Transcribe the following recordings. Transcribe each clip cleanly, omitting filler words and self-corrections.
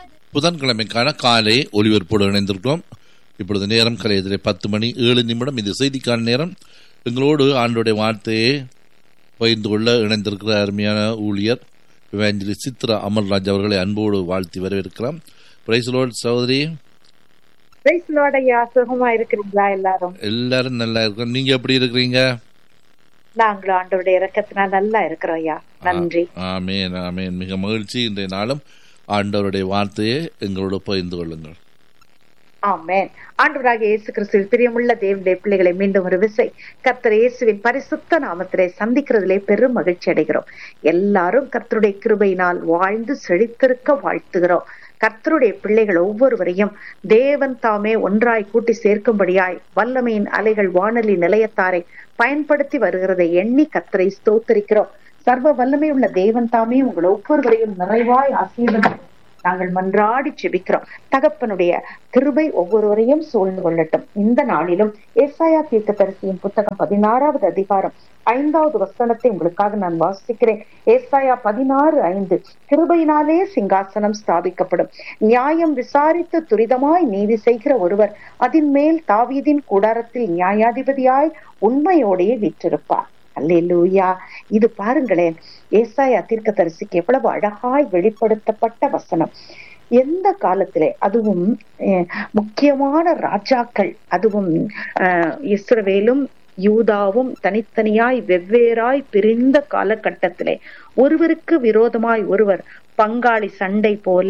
புதன்கிழமைக்கான காலை ஒலிபரப்போடு இணைந்திருக்கிறோம். இப்பொழுது நேரம் கலையதிலே 10:07. இது செய்திக்கான நேரம். எங்களோடு ஆண்டோடைய வார்த்தையை பகிர்ந்து கொள்ள இணைந்திருக்கிற அருமையான ஊழியர் இவாஞ்சலிஸ்ட் சித்ரா அமர்ராஜ் அவர்களை அன்போடு வாழ்த்தி வரவேற்கிறோம். பிரைஸ் லார்ட் சகோதரி. பிரைஸ் லார்ட் ஐயா. சுகமா இருக்கிறீங்களா? எல்லாரும் நல்லா இருக்கோம். நீங்க எப்படி இருக்கிறீங்க? நாங்களும் ஆண்டவருடைய இரக்கத்தினால் நல்லா இருக்கிறோம் ஐயா. நன்றி. ஆமேன் ஆமேன். மிக மகிழ்ச்சி. இன்றைய நாளும் ஆண்டவருடைய வார்த்தையை எங்களோடு பகிர்ந்து கொள்ளுங்கள். ஆமென். ஆண்டவராகிய இயேசு கிறிஸ்துவின் பிரியமுள்ள தேவனுடைய பிள்ளைகளை மீண்டும் ஒரு விசை கர்த்தர் இயேசுவின் பரிசுத்த நாமத்திலே சந்திக்கிறதிலே பெரும் மகிழ்ச்சி அடைகிறோம். எல்லாரும் கர்த்தருடைய கிருபையினால் வாழ்ந்து செழித்திருக்க வாழ்த்துகிறோம். கர்த்தருடைய பிள்ளைகள் ஒவ்வொருவரையும் தேவன் தாமே ஒன்றாய் கூட்டி சேர்க்கும்படியாய் வல்லமையின் அலைகள் வானொலி நிலையத்தாரை பயன்படுத்தி வருகிறதை எண்ணி கர்த்தரை ஸ்தோத்திரிக்கிறோம். சர்வ வல்லமை உள்ள தேவன் தாமே உங்கள் ஒவ்வொருவரையும் நிறைவாய் ஆசீர்வதித்து நாங்கள் மன்றாடி ஜெபிக்கிறோம். தகப்பனுடைய கிருபை ஒவ்வொருவரையும் சூழ்ந்து கொள்ளட்டும். இந்த நாளிலும் ஏசாயா தீர்க்கதரிசியின் புத்தகம் 16வது அதிகாரம் 5வது வசனத்தை உங்களுக்காக நான் வாசிக்கிறேன். ஏசாயா 16:5. கிருபையினாலே சிங்காசனம் ஸ்தாபிக்கப்படும், நியாயம் விசாரித்து துரிதமாய் நீதி செய்கிற ஒருவர் அதன் மேல் தாவீதின் கூடாரத்தில் நியாயாதிபதியாய் உண்மையோடையே வீற்றிருப்பார். அல்லேலூயா. இது பாருங்களேன், ஏசாயா தீர்க்கதரிசிக்கு எவ்வளவு அழகாய் வெளிப்படுத்தப்பட்ட வசனம். எந்த காலத்திலே, அதுவும் முக்கியமான ராஜாக்கள், அதுவும் இஸ்ரவேலும் யூதாவும் தனித்தனியாய் வெவ்வேறாய் பிரிந்த காலகட்டத்திலே ஒருவருக்கு விரோதமாய் ஒருவர் பங்காளி சண்டை போல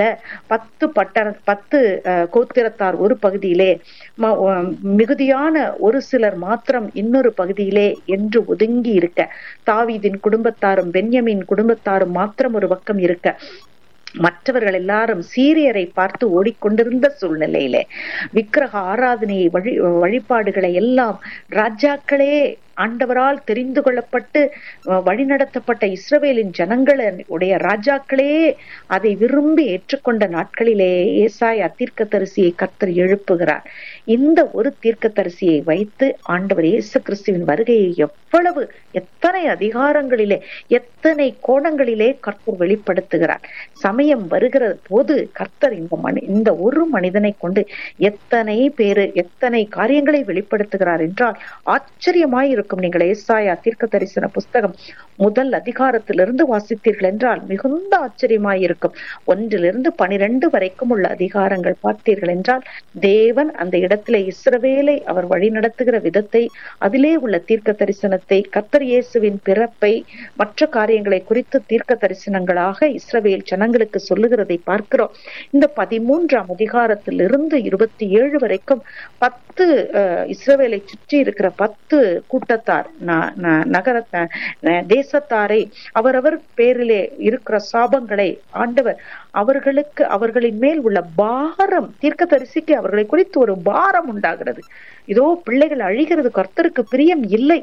10 கோத்திரத்தார் ஒரு பகுதியிலே, மிகுதியான ஒரு சிலர் மாத்திரம் இன்னொரு பகுதியிலே என்று ஒதுங்கி இருக்க, தாவீதின் குடும்பத்தாரும் பென்யமீன் குடும்பத்தாரும் மாத்திரம் ஒரு பக்கம் இருக்க, மற்றவர்கள் எல்லாரும் சீரியரை பார்த்து ஓடிக்கொண்டிருந்த சூழ்நிலையிலே விக்கிரக ஆராதனையை வழிபாடுகளை எல்லாம் ராஜாக்களே, ஆண்டவரால் தெரிந்து கொள்ளப்பட்டு வழிநடத்தப்பட்ட இஸ்ரவேலின் ஜனங்களுடைய ராஜாக்களே அதை விரும்பி ஏற்றுக்கொண்ட நாட்களிலே ஏசாயா தீர்க்கதரிசியை கர்த்தர் எழுப்புகிறார். இந்த ஒரு தீர்க்கதரிசியை வைத்து ஆண்டவர் இயேசு கிறிஸ்துவின் வருகையை எத்தனை அதிகாரங்களிலே, எத்தனை கோணங்களிலே கர்த்தர் வெளிப்படுத்துகிறார். சமயம் வருகிற போது கர்த்தர் இந்த ஒரு மனிதனை கொண்டு எத்தனை காரியங்களை வெளிப்படுத்துகிறார் என்றால் ஆச்சரியமாய் இருக்கும். நீங்கள் ஏசாயா தீர்க்க தரிசன புஸ்தகம் 1 அதிகாரத்திலிருந்து வாசித்தீர்கள் என்றால் மிகுந்த ஆச்சரியமாயிருக்கும். 1-12 வரைக்கும் உள்ள அதிகாரங்கள் பார்த்தீர்கள் என்றால் தேவன் அந்த இடத்திலே இஸ்ரவேலை அவர் வழி நடத்துகிற விதத்தை, அதிலே உள்ள தீர்க்க தரிசனத்தை, கர்த்தர் இயேசுவின் பிறப்பை, மற்ற காரியங்களை குறித்து தீர்க்க தரிசனங்களாக இஸ்ரவேல் ஜனங்களுக்கு சொல்லுகிறதை பார்க்கிறோம். இந்த 13ஆம் அதிகாரத்திலிருந்து 27 வரைக்கும் 10 இஸ்ரவேலை சுற்றி இருக்கிற 10 கூட்டத்தார், நகர தேசத்தாரை, அவரவர் பேரிலே இருக்கிற சாபங்களை ஆண்டவர் அவர்களின் மேல் உள்ள பாரம், தீர்க்கதரிசிக்கு அவர்களை குறித்து ஒரு பாரம் உண்டாகிறது. இதோ பிள்ளைகள் அழிகிறது, கர்த்தருக்கு பிரியம் இல்லை,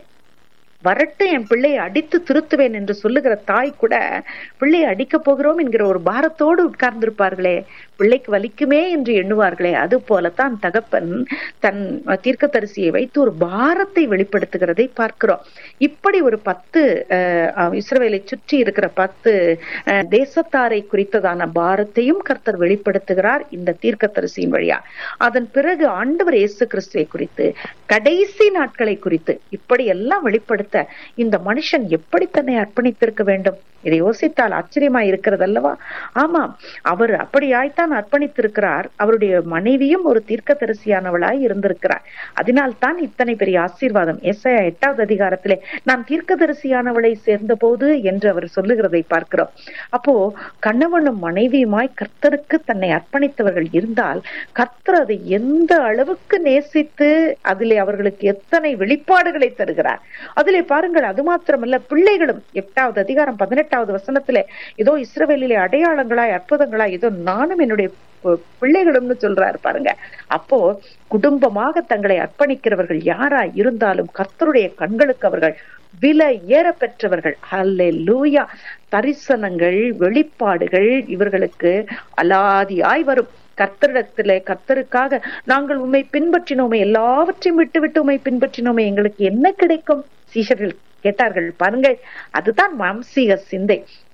வரட்டு என் பிள்ளையை அடித்து திருத்துவேன் என்று சொல்லுகிற தாய் கூட பிள்ளையை அடிக்க போகிறோம் என்கிற ஒரு பாரத்தோடு உட்கார்ந்திருப்பார்களே, பிள்ளைக்கு வலிக்குமே என்று எண்ணுவார்களே. அது போலத்தான் தகப்பன் தன் தீர்க்கதரிசியை வைத்து ஒரு பாரத்தை வெளிப்படுத்துகிறதை பார்க்கிறோம். இப்படி ஒரு 10 இஸ்ரவேலை சுற்றி இருக்கிற 10 தேசத்தாரை குறித்ததான பாரத்தையும் கர்த்தர் வெளிப்படுத்துகிறார் இந்த தீர்க்கதரிசியின் வழியா. அதன் பிறகு ஆண்டவர் இயேசு கிறிஸ்துவை குறித்து, கடைசி நாட்களை குறித்து இப்படி எல்லாம் வெளிப்படுத்த இந்த மனுஷன் எப்படி தன்னை அர்ப்பணித்திருக்க வேண்டும்? இதை யோசித்தால் ஆச்சரியமா இருக்கிறது அல்லவா? ஆமாம், அவர் அப்படியாய்த்தான் அர்ப்பணித்திருக்கிறார். அவருடைய மனைவியும் ஒரு தீர்க்கதரிசியானவளாய் இருந்திருக்கிறார். அதனால் தான் இத்தனை பெரிய ஆசீர்வாதம். ஏசாயா 8வது அதிகாரத்திலே நான் தீர்க்கதரிசியானவளை சேர்ந்த போது என்று அவர் சொல்லுகிறதை பார்க்கிறோம். அப்போ கணவனும் மனைவியுமாய் கர்த்தருக்கு தன்னை அர்ப்பணித்தவர்கள் இருந்தால் கர்த்தர் அதை எந்த அளவுக்கு நேசித்து அதிலே அவர்களுக்கு எத்தனை வெளிப்பாடுகளை தருகிறார். அதிலே பாருங்கள், அது மாத்திரமல்ல, பிள்ளைகளும் 8வது அதிகாரம் 18வது வசனத்திலே இதோ இஸ்ரவேலிலே அடையாளங்களாய் அற்புதங்களாய் இதோ நானும் என்னுடைய பிள்ளைகளும்னு சொல்றாரு பாருங்க. அப்போ குடும்பமாக தங்களை அர்ப்பணிக்கிறவர்கள் யாரா இருந்தாலும் கர்த்தருடைய கண்களுக்கு அவர்கள் விலை ஏற பெற்றவர்கள். ஹல்லேலூயா. தரிசனங்கள், வெளிப்பாடுகள் இவர்களுக்கு அலாதியாய் வரும். கர்த்தருக்காக நாங்கள் உம்மை பின்பற்றினோமே, எல்லாவற்றையும் விட்டு உம்மை பின்பற்றினோமே, எங்களுக்கு என்ன கிடைக்கும்? சீஷர்கள் கேட்டார்கள் பாருங்கள். அதுதான் மாம்சீக சிந்தை.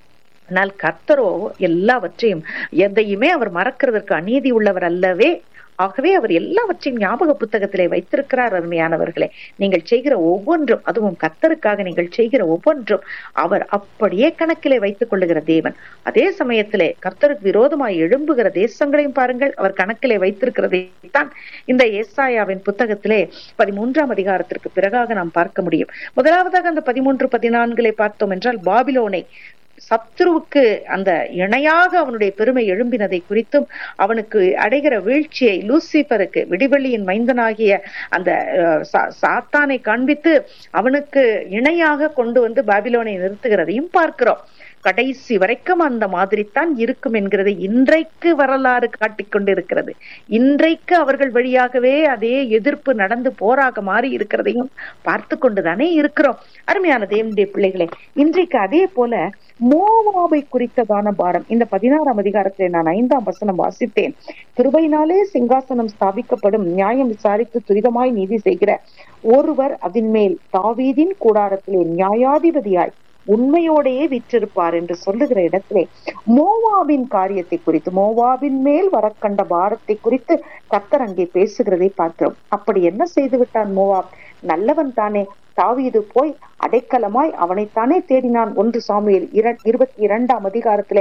ஆனால் கர்த்தரோ எல்லாவற்றையும் எதையுமே அவர் மறக்கிறதற்கு அநீதி உள்ளவர் அல்லவே. ஆகவே அவர் எல்லாவற்றையும் ஞாபக புத்தகத்திலே வைத்திருக்கிறார். அருமையானவர்களே, நீங்கள் செய்கிற ஒவ்வொன்றும், அதுவும் கர்த்தருக்காக நீங்கள் செய்கிற ஒவ்வொன்றும் அவர் அப்படியே கணக்கிலே வைத்துக் கொள்ளுகிற தேவன். அதே சமயத்திலே கர்த்தருக்கு விரோதமாய் எழும்புகிற தேசங்களையும் பாருங்கள், அவர் கணக்கிலே வைத்திருக்கிறதை தான் இந்த ஏசாயாவின் புத்தகத்திலே 13ஆம் அதிகாரத்திற்கு பிறகாக நாம் பார்க்க முடியும். முதலாவதாக அந்த 13-14 பார்த்தோம் என்றால், பாபிலோனை சத்ருவுக்கு அந்த இணையாக அவனுடைய பெருமை எழும்பினதை குறித்தும், அவனுக்கு அடைகிற வீழ்ச்சியை, லூசிபருக்கு விடிவெளியின் மைந்தனாகிய அந்த சாத்தானை காண்பித்து அவனுக்கு இணையாக கொண்டு வந்து பாபிலோனை நிறுத்துகிறதையும் பார்க்கிறோம். கடைசி வரைக்கும் அந்த மாதிரி தான் இருக்கும் என்கிறது இன்றைக்கு வரலாறு காட்டிக்கொண்டிருக்கிறது. இன்றைக்கு அவர்கள் வழியாகவே அதே எதிர்ப்பு நடந்து போராக மாறி இருக்கிறதையும் பார்த்து கொண்டுதானே இருக்கிறோம். அருமையான தேவனுடைய பிள்ளைகளே, இன்றைக்கு அதே போல மோவாபை குறித்ததான பாரம் இந்த 16ஆம் அதிகாரத்திலே நான் 5ஆம் வசனம் வாசித்தேன். கிருபையினாலே சிங்காசனம் ஸ்தாபிக்கப்படும், நியாயம் விசாரித்து துரிதமாய் நீதி செய்கிற ஒருவர் அதன் மேல் தாவீதின் கூடாரத்திலே நியாயாதிபதியாய் உண்மையோடையே விற்றிருப்பார் என்று சொல்லுகிற இடத்திலே மோவாபின் காரியத்தை குறித்து, மோவாபின் மேல் வரக்கண்ட பாரத்தை குறித்து கர்த்தர் அங்கே பேசுகிறதை பார்க்கிறோம். அப்படி என்ன செய்து விட்டான் மோவாப்? நல்லவன் தானே. தாவீது போய் அடைக்கலமாய் அவனைத்தானே தேடினான். 1 சாமுவேல் 22ஆம் அதிகாரத்திலே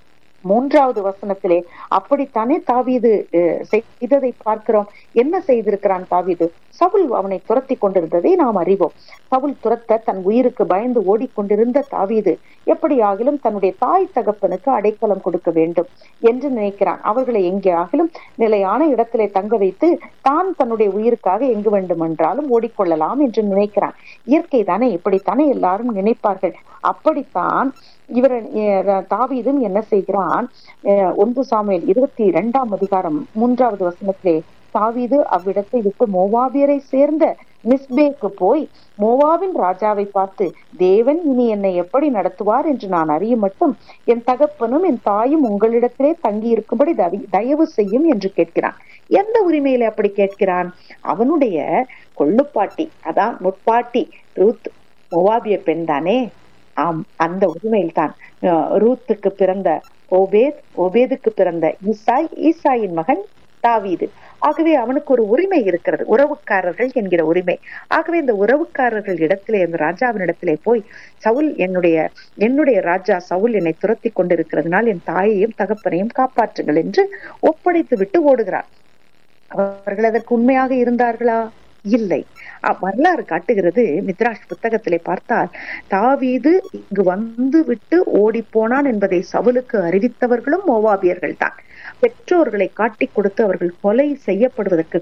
3வது வசனத்திலே அப்படித்தானே தாவீது செய்ததை பார்க்கிறோம். என்ன செய்திருக்கிறான் தாவீது? சவுல் அவனை துரத்தி கொண்டிருந்ததை நாம் அறிவோம். சவுல் துரத்த தன் உயிருக்கு பயந்து ஓடிக்கொண்டிருந்த தாவீது எப்படியாகிலும் தன்னுடைய தாய் தகப்பனுக்கு அடைக்கலம் கொடுக்க வேண்டும் என்று நினைக்கிறான். அவர்களை எங்கேயாகிலும் நிலையான இடத்திலே தங்க வைத்து தான் தன்னுடைய உயிருக்காக எங்கு வேண்டுமென்றாலும் ஓடிக்கொள்ளலாம் என்று நினைக்கிறான். இயற்கை தானே, இப்படித்தானே எல்லாரும் நினைப்பார்கள். அப்படித்தான் இவர் தாவீதும் என்ன செய்கிறான்? 1 சாமுவேல் 22ஆம் அதிகாரம் 3வது வசனத்திலே தாவீது அவ்விடத்தை விட்டு மோவாபியரை சேர்ந்த மிஸ்பேக்கு போய் மோவாபின் ராஜாவை பார்த்து, தேவன் இனி என்னை எப்படி நடத்துவார் என்று நான் அறிய மட்டும் என் தகப்பனும் என் தாயும் உங்களிடத்திலே தங்கி இருக்கும்படி தயவு செய்யும் என்று கேட்கிறான். எந்த உரிமையில அப்படி கேட்கிறான்? அவனுடைய கொள்ளுப்பாட்டி, அதான் முற்பாட்டி ரூத் மோவாபிய பெண் தானே. ஆம், அந்த உரிமையில் தான் ரூத்துக்கு பிறந்த ஓபேத், ஓபேதுக்கு பிறந்த ஈசாய், ஈசாயின் மகன் தாவீது. ஆகவே அவனுக்கு ஒரு உரிமை இருக்கிறது, உறவுக்காரர்கள் என்கிற உரிமை. ஆகவே இந்த உறவுக்காரர்கள் இடத்திலே, அந்த ராஜாவின் இடத்திலே போய், சவுல் என்னுடைய ராஜா சவுல் என்னை துரத்தி கொண்டிருக்கிறதுனால் என் தாயையும் தகப்பனையும் காப்பாற்றுங்கள் என்று ஒப்படைத்து விட்டு ஓடுகிறார். அவர்கள் அதற்கு உண்மையாக இருந்தார்களா? இல்லை. வரலாறு காட்டுகிறது, மித்ராஷ் புத்தகத்திலே பார்த்தால், தாவீது இங்கு வந்து விட்டு ஓடி போனான் என்பதை சவுலுக்கு அறிவித்தவர்களும் மோவாபியர்கள் தான். பெற்றோர்களை காட்டிக் கொடுத்து அவர்கள் கொலை செய்யப்படுவதற்கு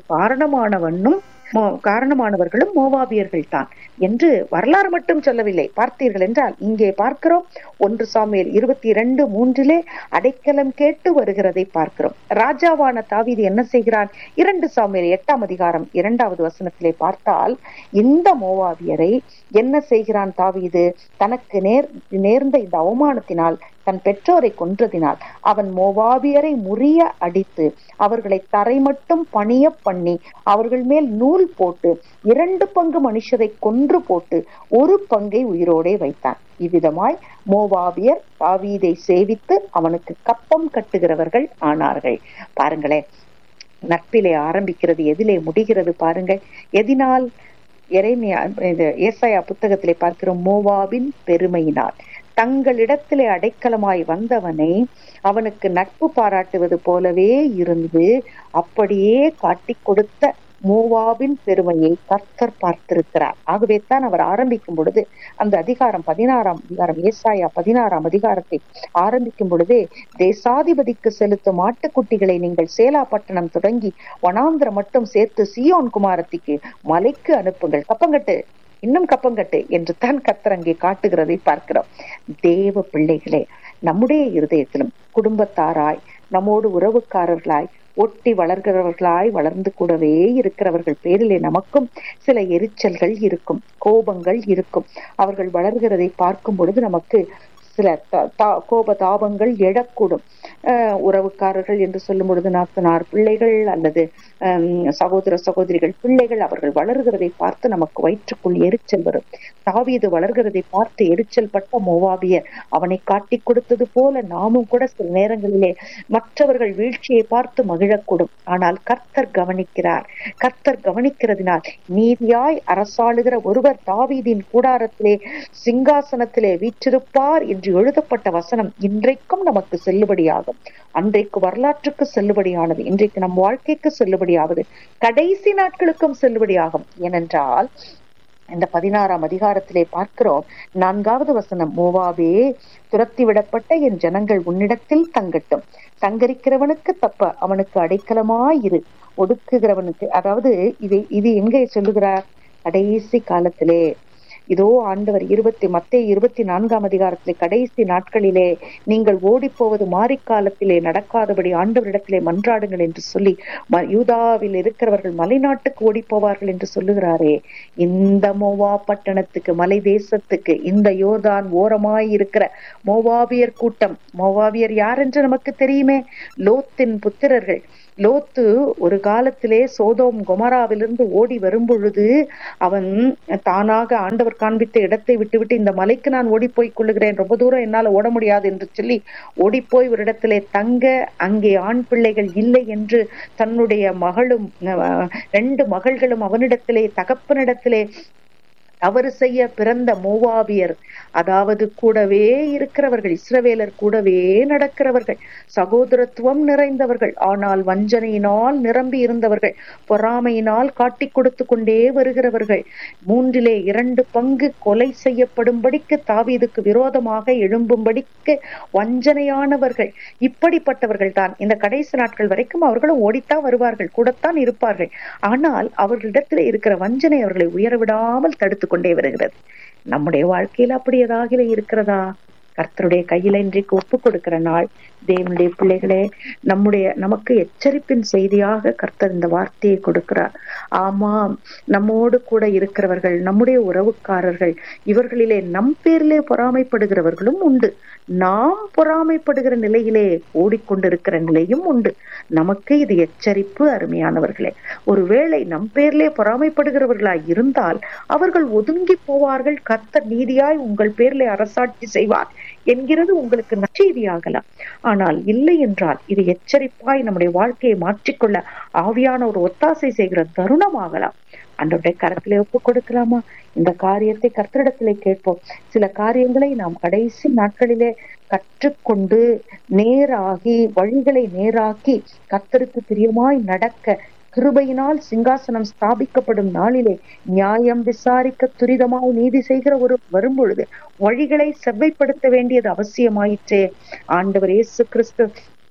காரணமானவர்களும் மோவாபியர்கள் தான் என்று வரலாறு மட்டும் சொல்லவில்லை. பார்த்தீர்கள் என்றால் இங்கே பார்க்கிறோம். 1 சாமுவேல் 22:3 அடைக்கலம் கேட்டு வருகிறதை பார்க்கிறோம். ராஜாவான தாவீது என்ன செய்கிறான்? 2 சாமுவேல் 8ஆம் அதிகாரம் 2வது வசனத்திலே பார்த்தால், இந்த மோவாபியரை என்ன செய்கிறான் தாவீது? தனக்கு நேர்ந்த இந்த அவமானத்தினால், தன் பெற்றோரை கொன்றதினால் அவன் மோவாபியரை முறிய அடித்து அவர்களை தரை மட்டும் பணிய பண்ணி அவர்கள் மேல் நூல் போட்டு 2 பங்கு மனுஷரை கொன்று போட்டு 1 பங்கை உயிரோடே வைத்தான். இவ்விதமாய் மோவாபியர் தாவீதை சேவித்து அவனுக்கு கப்பம் கட்டுகிறவர்கள் ஆனார்கள். பாருங்களேன், நட்பிலே ஆரம்பிக்கிறது, எதிலே முடிகிறது பாருங்கள். எதினால்? ஏசாயா புத்தகத்திலே பார்க்கிறோம், மோவாபின் பெருமையினால். தங்களிடத்திலே அடைக்கலமாய் வந்தவனை அவனுக்கு நட்பு பாராட்டுவது போலவே இருந்து அப்படியே காட்டிக் கொடுத்த மோவாபின் பெருமையை கர்த்தர் பார்த்திருக்கிறார். ஆகவே தான் அவர் ஆரம்பிக்கும் பொழுது அந்த அதிகாரம் 16ஆம் அதிகாரம், ஏசாயா 16ஆம் அதிகாரத்தை ஆரம்பிக்கும் பொழுதே, தேசாதிபதிக்கு செலுத்தும் ஆட்டுக்குட்டிகளை நீங்கள் சேலா பட்டணம் தொடங்கி வனாந்திரம் மட்டும் சேர்த்து சீயோன் குமாரத்திக்கு மலைக்கு அனுப்புங்கள், கப்பங்கட்டு, இன்னும் கப்பங்கட்டு என்று தான் கர்த்தர் அங்கே காட்டுகிறதை பார்க்கிறோம். தேவ பிள்ளைகளே, நம்முடைய இருதயத்திலும் குடும்பத்தாராய், நம்மோடு உறவுக்காரர்களாய், ஒட்டி வளர்கிறவர்களாய் வளர்ந்து கூடவே இருக்கிறவர்கள் பேரிலே நமக்கும் சில எரிச்சல்கள் இருக்கும், கோபங்கள் இருக்கும். அவர்கள் வளர்கிறதை பார்க்கும் பொழுது நமக்கு சில கோப தாபங்கள் எழக்கூடும். உறவுக்காரர்கள் என்று சொல்லும் பொழுது நாத்தனார் பிள்ளைகள் அல்லது சகோதர சகோதரிகள் பிள்ளைகள் அவர்கள் வளர்கிறதை பார்த்து நமக்கு வயிற்றுக்குள் எரிச்சல் வரும். தாவீது வளர்கிறதை பார்த்து எரிச்சல் பட்ட மோவாபியர் அவனை காட்டி கொடுத்தது போல நாமும் கூட சில நேரங்களிலே மற்றவர்கள் வீழ்ச்சியை பார்த்து மகிழக்கூடும். ஆனால் கர்த்தர் கவனிக்கிறார். கர்த்தர் கவனிக்கிறதினால் நீதியாய் அரசாளுகிற ஒருவர் தாவீதின் கூடாரத்திலே சிங்காசனத்திலே வீற்றிருப்பார் என்று எழுதப்பட்ட வசனம் இன்றைக்கும் நமக்கு செல்லுபடியாகும். அன்றைக்கு வரலாற்றுக்கு செல்லுபடியானது, இன்றைக்கு நம் வாழ்க்கைக்கு செல்லுபடியாவது, கடைசி நாட்களுக்கும் செல்லுபடியாகும். ஏனென்றால் இந்த 16ஆம் அதிகாரத்திலே பார்க்கிறோம் 4வது வசனம், மோவாபே, துரத்தி விடப்பட்ட என் ஜனங்கள் உன்னிடத்தில் தங்கட்டும், சங்கரிக்கிறவனுக்கு தப்ப அவனுக்கு அடைக்கலமாயிரு, ஒடுக்குகிறவனுக்கு. அதாவது இது எங்கே சொல்லுகிறார்? கடைசி காலத்திலே இதோ ஆண்டவர் மத்தேயு 24ஆம் அதிகாரத்திலே கடைசி நாட்களிலே நீங்கள் ஓடி போவது மாரிக்காலத்திலே நடக்காதபடி ஆண்டவரிடத்திலே மன்றாடுங்கள் என்று சொல்லி யூதாவில் இருக்கிறவர்கள் மலைநாட்டுக்கு ஓடி போவார்கள் என்று சொல்லுகிறாரே. இந்த மோவா பட்டணத்துக்கு, மலை தேசத்துக்கு, இந்த யோர்தான் ஓரமாய் இருக்கிற மோவாபியர் கூட்டம், மோவாபியர் யார் என்று நமக்கு தெரியுமே, லோத்தின் புத்திரர்கள். லோத்து ஒரு காலத்திலே சோதோம் கொமராவிலிருந்து ஓடி வரும் பொழுது அவன் தானாக ஆண்டவர் காண்பித்த இடத்தை விட்டுவிட்டு இந்த மலைக்கு நான் ஓடி போய் கொள்ளுகிறேன், ரொம்ப தூரம் என்னால் ஓட முடியாது என்று சொல்லி ஓடிப்போய் ஒரு இடத்திலே தங்க, அங்கே ஆண் பிள்ளைகள் இல்லை என்று தன்னுடைய மகளும் 2 மகள்களும் அவனிடத்திலே தகப்பனிடத்திலே தவறு செய்ய பிறந்த மோவாபியர், அதாவது கூடவே இருக்கிறவர்கள், இஸ்ரவேலர் கூடவே நடக்கிறவர்கள், சகோதரத்துவம் நிறைந்தவர்கள், ஆனால் வஞ்சனையினால் நிரம்பி இருந்தவர்கள், பொறாமையினால் காட்டி கொடுத்து கொண்டே வருகிறவர்கள், 3/2 பங்கு கொலை செய்யப்படும்படிக்கு தாவீதுக்கு விரோதமாக எழும்பும்படிக்கு வஞ்சனையானவர்கள். இப்படிப்பட்டவர்கள் தான் இந்த கடைசி நாட்கள் வரைக்கும் அவர்களும் ஓடித்தான் வருவார்கள், கூடத்தான் இருப்பார்கள். ஆனால் அவர்களிடத்தில் இருக்கிற வஞ்சனை அவர்களை உயரவிடாமல் தடுத்து கொண்டே வருகிறது. நம்முடைய வாழ்க்கையில் அப்படி ஏதாவது இருக்கிறதா? கர்த்தருடைய கையில இன்றைக்கு ஒப்பு கொடுக்கிற நாள். தேவனுடைய பிள்ளைகளே, நமக்கு எச்சரிப்பின் செய்தியாக கர்த்தர் இந்த வார்த்தையை கொடுக்கிறார். ஆமாம், நம்மோடு கூட இருக்கிறவர்கள், நம்முடைய உறவுக்காரர்கள், இவர்களிலே நம் பேரிலே பொறாமைப்படுகிறவர்களும் உண்டு. நாம் பொறாமைப்படுகிற நிலையிலே ஓடிக்கொண்டிருக்கிற நிலையும் உண்டு. நமக்கு இது எச்சரிப்பு, அருமையானவர்களே. ஒருவேளை நம் பேரிலே பொறாமைப்படுகிறவர்களாய் இருந்தால் அவர்கள் ஒதுங்கி போவார்கள். கர்த்தர் நீதியாய் உங்கள் பேரிலே அரசாட்சி செய்வார் என்கிறது உங்களுக்கு நற்செய்தியாகலாம். ஆனால் இல்லை என்றால் இது எச்சரிப்பாய் நம்முடைய வாழ்க்கையை மாற்றிக்கொள்ள ஆவியான ஒரு ஒத்தாசை செய்கிற தருணமாகலாம். ஆண்டவருடைய கரத்திலே ஒப்பு கொடுக்கலாமா? இந்த காரியத்தை கர்த்தரிடத்திலே கேட்போம். சில காரியங்களை நாம் கடைசி நாட்களிலே கற்றுக்கொண்டு நேராகி, வழிகளை நேராக்கி, கர்த்தருக்கு பிரியமாய் நடக்க, கிருபையினால் சிங்காசனம் ஸ்தாபிக்கப்படும் நாளிலே நியாயம் விசாரிக்க துரிதமாய் நீதி செய்கிற ஒரு வரும்பொழுது வழிகளை செவ்வைப்படுத்த வேண்டியது அவசியமாயிற்றே. ஆண்டவர் இயேசு கிறிஸ்து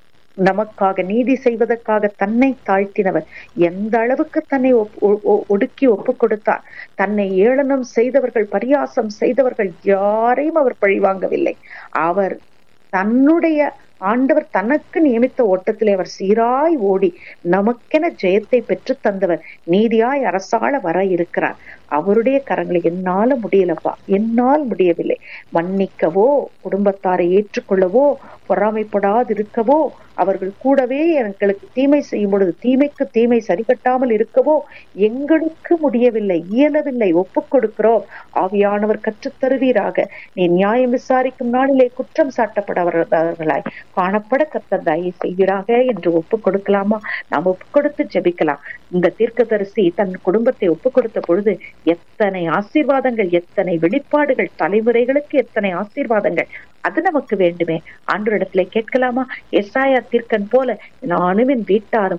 நமக்காக நீதி செய்வதற்காக தன்னை தாழ்த்தினவர். எந்த அளவுக்கு தன்னை ஒடுக்கி ஒப்பு கொடுத்தார். தன்னை ஏளனம் செய்தவர்கள், பரியாசம் செய்தவர்கள் யாரையும் அவர் பழிவாங்கவில்லை. அவர் தன்னுடைய ஆண்டவர் தனக்கு நியமித்த ஓட்டத்திலே அவர் சீராய் ஓடி நமக்கென ஜெயத்தை பெற்று தந்தவர். நீதியாய் அரசாள வர இருக்கிறார். அவருடைய கரங்களை என்னால முடியலப்பா, என்னால் முடியவில்லை, மன்னிக்கவோ, குடும்பத்தாரை ஏற்றுக்கொள்ளவோ, பொறாமைப்படாதிருக்கவோ, அவர்கள் கூடவே எங்களுக்கு தீமை செய்யும் பொழுது தீமைக்கு தீமை சரிகட்டாமல் இருக்கவோ எங்களுக்கு முடியவில்லை, இயலவில்லை. ஒப்புக் கொடுக்கிறோம். ஆவியானவர் கற்றுத்தருவீராக. நீ நியாயம் விசாரிக்கும் நாளிலே குற்றம் சாட்டப்படவர்களாய் காணப்பட கர்த்தர் தயை செய்வீராக என்று ஒப்புக் கொடுக்கலாமா? நாம் ஒப்புக் கொடுத்து ஜெபிக்கலாம். இந்த தீர்க்கதரிசி தன் குடும்பத்தை ஒப்புக் கொடுத்த பொழுது எத்தனை ஆசீர்வாதங்கள், எத்தனை வெளிப்பாடுகள், தலைமுறைகளுக்கு எத்தனை ஆசீர்வாதங்கள். அது நமக்கு வேண்டுமே. ஆண்டவரிடத்திலே கேட்கலாமா? எசாயா தீர்க்கன் போல நானும் என் வீட்டாரும்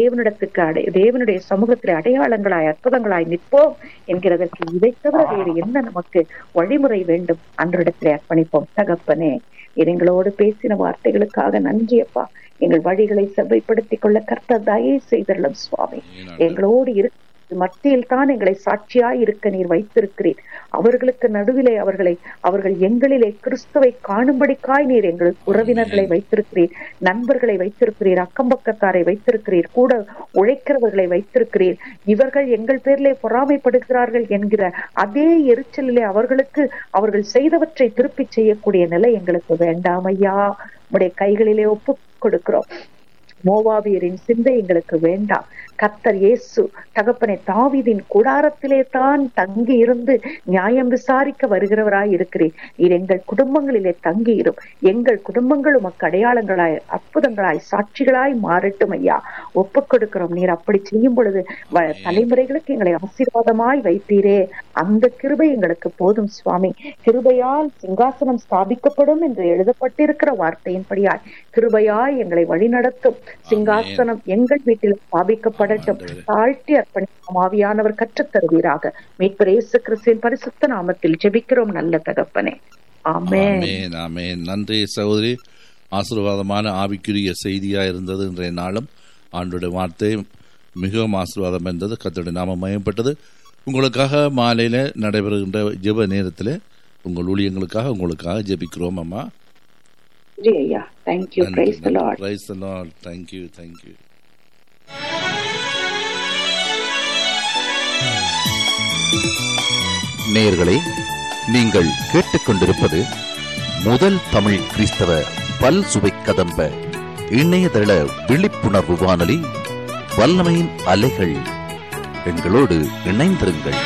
தேவனுடைய சமூகத்திலே அடையாளங்களாய் அற்புதங்களாய் நிற்போம் என்கிறதற்கு இதை தவிர வேறு என்ன நமக்கு வழிமுறை வேண்டும்? ஆண்டவரிடத்திலே அர்ப்பணிப்போம். தகப்பனே, எங்களோடு பேசின வார்த்தைகளுக்காக நன்றி அப்பா. எங்கள் வழிகளை செவ்வைப்படுத்திக் கொள்ள கர்த்தர் தயை செய்தருளும் சுவாமி. எங்களோடு மத்தியில் தான் எங்களை சாட்சியாய் இருக்க நீர் வைத்திருக்கிறீர். அவர்களுக்கு நடுவிலே அவர்கள் எங்களிலே கிறிஸ்துவை காணும்படிக்காய் நீர் எங்கள் உறவினர்களை வைத்திருக்கிறீர், நண்பர்களை வைத்திருக்கிறீர், அக்கம்பக்கத்தாரை வைத்திருக்கிறீர், கூட உழைக்கிறவர்களை வைத்திருக்கிறீர். இவர்கள் எங்கள் பேரிலே பொறாமைப்படுகிறார்கள் என்கிற அதே எரிச்சலிலே அவர்கள் செய்தவற்றை திருப்பி செய்யக்கூடிய நிலை எங்களுக்கு வேண்டாம் ஐயா. உடைய கைகளிலே ஒப்பு கொடுக்கிறோம். மோவாபியரின் சிந்தை எங்களுக்கு வேண்டாம். கர்த்தர் இயேசு தகப்பனை தாவீதின் கூடாரத்திலே தான் தங்கி இருந்து நியாயம் விசாரிக்க வருகிறவராய் இருக்கிறேன். நீர் எங்கள் குடும்பங்களிலே தங்கியிரும். எங்கள் குடும்பங்கள் உமக்கு அடையாளங்களாய், அற்புதங்களாய், சாட்சிகளாய் மாறட்டும் ஐயா. ஒப்புக் கொடுக்கிறோம். நீர் அப்படி செய்யும் பொழுது தலைமுறைகளுக்கு எங்களை ஆசீர்வாதமாய் வைப்பீரே. அந்த கிருபை எங்களுக்கு போதும் சுவாமி. கிருபையால் சிங்காசனம் ஸ்தாபிக்கப்படும் என்று எழுதப்பட்டிருக்கிற வார்த்தையின்படியாய் கிருபையாய் எங்களை வழிநடத்தும். சிங்காசனம் எங்கள் வீட்டில் ஸ்தாபிக்கப்படட்டும். தாழ்த்தி அர்ப்பணிக்கும் ஆவியானவர் கற்றுத் தருவீராக. மீட்பர் இயேசு கிறிஸ்துவின் பரிசுத்த நாமத்தில் ஜெபிக்கிறோம் நல்ல தகப்பனே. ஆமென். ஆமென். ஆமென். நன்றி சகோதரி. ஆசீர்வாதமான ஆவிக்குரிய செய்தியா இருந்தது. இன்றைய நாளும் ஆண்டோட வார்த்தை மிகவும் ஆசீர்வாதம் இருந்தது. கர்த்தருடைய நாமம் மகிமைப்பட்டது. உங்களுக்காக மாலையில நடைபெறுகின்ற ஜெப நேரத்தில் உங்கள் ஊழியங்களுக்காக ஜெபிக்கிறோம் அம்மா. ஐயா, thank you. Praise the Lord. Praise the Lord. Thank you. நேயர்களே, நீங்கள் கேட்டுக்கொண்டிருப்பது முதல் தமிழ் கிறிஸ்தவ பல் சுவை கதம்ப இணையதள விழிப்புணர்வு வானொலி வல்லமையின் அலைகள். எங்களோடு இணைந்திருங்கள்.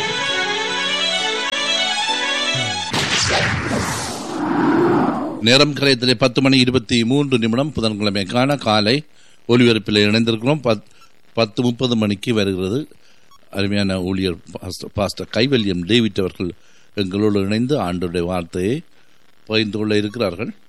நேரம் கரையத்திலே 10:23 புதன்கிழமைக்கான காலை ஒலிபரப்பில் இணைந்திருக்கிறோம். 10:30 மணிக்கு வருகிறது. அருமையான ஊழியர் பாஸ்டர் கைவல்யம் டேவிட் அவர்கள் எங்களோடு இணைந்து ஆண்டவருடைய வார்த்தையை பகிர்ந்து கொள்ள இருக்கிறார்கள்.